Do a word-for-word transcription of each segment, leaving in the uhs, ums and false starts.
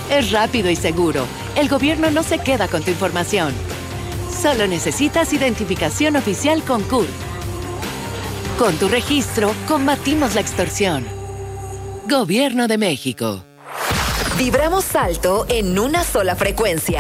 Es rápido y seguro. El gobierno no se queda con tu información. Solo necesitas identificación oficial con C U R. Con tu registro, combatimos la extorsión. Gobierno de México. Vibramos alto en una sola frecuencia.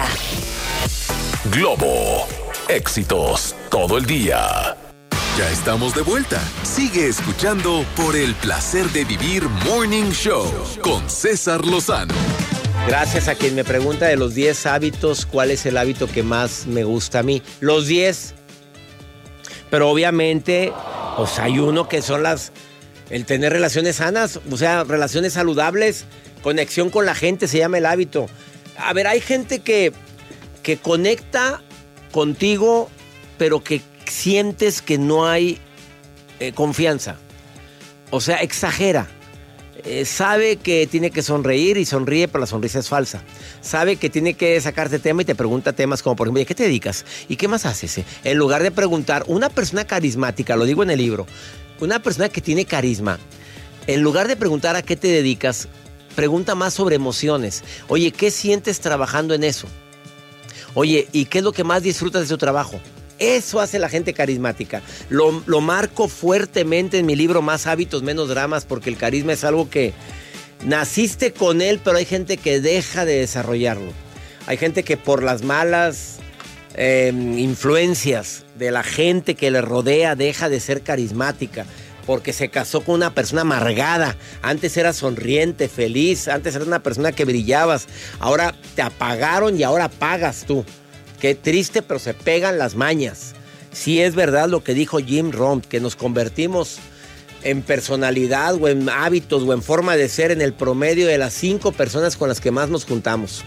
Globo. Éxitos todo el día. Ya estamos de vuelta. Sigue escuchando Por el Placer de Vivir Morning Show con César Lozano. Gracias a quien me pregunta de los diez hábitos, ¿cuál es el hábito que más me gusta a mí? Los diez. Pero obviamente, pues hay uno que son las... El tener relaciones sanas, o sea, relaciones saludables, conexión con la gente, se llama el hábito. A ver, hay gente que, que conecta contigo, pero que sientes que no hay eh, confianza. O sea, exagera. Eh, sabe que tiene que sonreír y sonríe, pero la sonrisa es falsa. Sabe que tiene que sacarte tema y te pregunta temas como, por ejemplo, ¿y qué te dedicas? ¿Y qué más haces? En lugar de preguntar, una persona carismática, lo digo en el libro, una persona que tiene carisma, en lugar de preguntar a qué te dedicas, pregunta más sobre emociones. Oye, ¿qué sientes trabajando en eso? Oye, ¿y qué es lo que más disfrutas de tu trabajo? Eso hace la gente carismática. Lo, lo marco fuertemente en mi libro Más hábitos, menos dramas, porque el carisma es algo que naciste con él, pero hay gente que deja de desarrollarlo. Hay gente que por las malas eh, influencias de la gente que le rodea deja de ser carismática, porque se casó con una persona amargada. Antes era sonriente, feliz, antes eras una persona que brillabas. Ahora te apagaron y ahora pagas tú. Qué triste, pero se pegan las mañas. Sí es verdad lo que dijo Jim Rohn, que nos convertimos en personalidad o en hábitos o en forma de ser en el promedio de las cinco personas con las que más nos juntamos.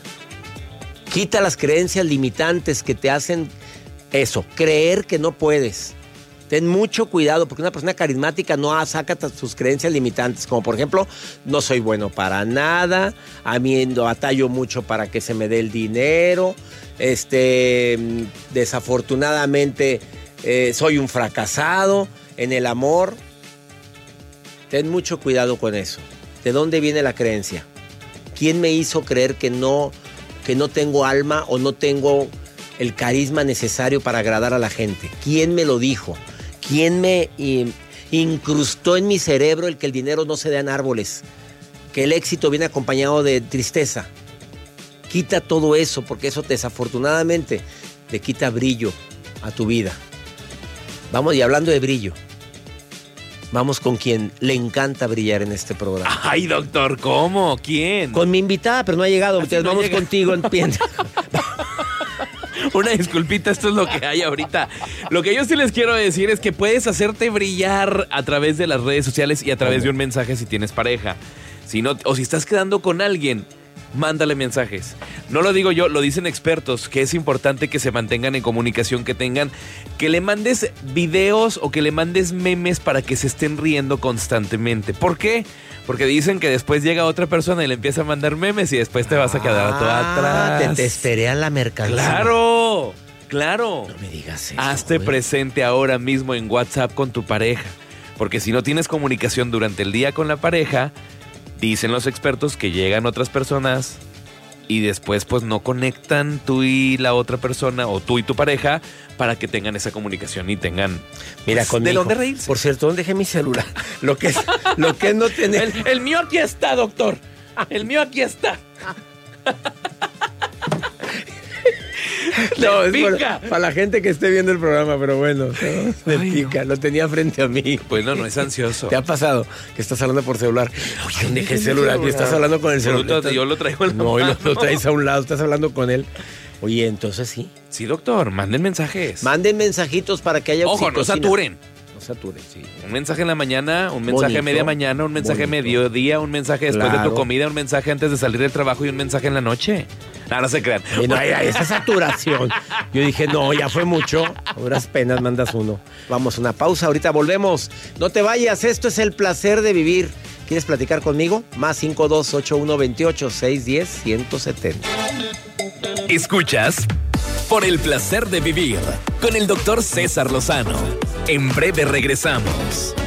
Quita las creencias limitantes que te hacen eso, creer que no puedes. Ten mucho cuidado, porque una persona carismática no saca sus creencias limitantes, como por ejemplo, no soy bueno para nada, a mí batallo mucho para que se me dé el dinero, este, desafortunadamente eh, soy un fracasado en el amor. Ten mucho cuidado con eso. ¿De dónde viene la creencia? ¿Quién me hizo creer que no, que no tengo alma o no tengo el carisma necesario para agradar a la gente? ¿Quién me lo dijo? ¿Quién me eh, incrustó en mi cerebro el que el dinero no se da en árboles? Que el éxito viene acompañado de tristeza. Quita todo eso, porque eso desafortunadamente le quita brillo a tu vida. Vamos, y hablando de brillo, vamos con quien le encanta brillar en este programa. Ay, doctor, ¿cómo? ¿Quién? Con mi invitada, pero no ha llegado. Entonces no vamos llega. contigo en pie. Una disculpita, esto es lo que hay ahorita. Lo que yo sí les quiero decir es que puedes hacerte brillar a través de las redes sociales y a través de un mensaje si tienes pareja. Si no, o si estás quedando con alguien, mándale mensajes. No lo digo yo, lo dicen expertos, que es importante que se mantengan en comunicación, que tengan, que le mandes videos o que le mandes memes para que se estén riendo constantemente. ¿Por qué? Porque dicen que después llega otra persona y le empieza a mandar memes y después te vas a quedar todo atrás. Te testerean la mercancía. ¡Claro! ¡Claro! No me digas eso. Hazte güey. presente ahora mismo en WhatsApp con tu pareja. Porque si no tienes comunicación durante el día con la pareja, dicen los expertos que llegan otras personas y después pues no conectan tú y la otra persona o tú y tu pareja para que tengan esa comunicación y tengan Mira, pues, conmigo. de dónde reírse. Por cierto, ¿dónde dejé mi celular? Lo que es, lo que es no tener... El, el mío aquí está, doctor. El mío aquí está. No, es pica. para, para la gente que esté viendo el programa, pero bueno, no, me Ay, pica, lo tenía frente a mí. Pues no, no es ansioso. ¿Te ha pasado que estás hablando por celular? Oye, ¿dónde dejé el celular? Y estás hablando con el celular. Yo lo traigo en la No, y lo, mano. lo traes a un lado, estás hablando con él. Oye, entonces sí. Sí, doctor, manden mensajes. Manden mensajitos para que haya Ojo, no oxitocina. saturen. No saturen, sí. Un mensaje en la mañana, un mensaje Bonito, a media mañana, un mensaje a bonito. mediodía, un mensaje después de Claro. tu comida, un mensaje antes de salir del trabajo y un mensaje en la noche. No, no se crean. Y no, ay, ay, esa saturación. Yo dije, no, ya fue mucho. A duras penas mandas uno. Vamos a una pausa, ahorita volvemos. No te vayas, esto es el placer de vivir. ¿Quieres platicar conmigo? Más cinco dos ocho uno dos ocho seis uno cero uno siete cero. Escuchas Por el Placer de Vivir con el doctor César Lozano. En breve regresamos.